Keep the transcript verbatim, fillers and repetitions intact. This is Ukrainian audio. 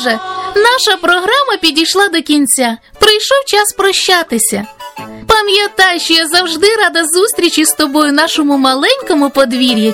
Отже, наша програма підійшла до кінця. Прийшов час прощатися. Пам'ятай, що я завжди рада зустрічі з тобою в нашому маленькому подвір'ї.